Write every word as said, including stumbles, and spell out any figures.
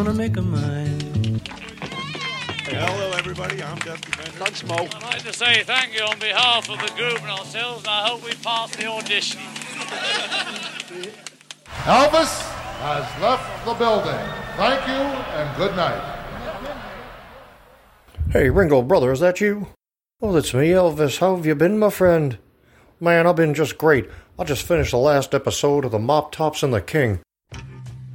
gonna make a mine. Hello, everybody. I'm Dusty Bender. Gunsmoke. I'd like to say thank you on behalf of the group and ourselves, and I hope we pass the audition. Elvis has left the building. Thank you and good night. Hey, Ringo, brother, is that you? Oh, that's me, Elvis. How have you been, my friend? Man, I've been just great. I just finished the last episode of The Mop Tops and the King.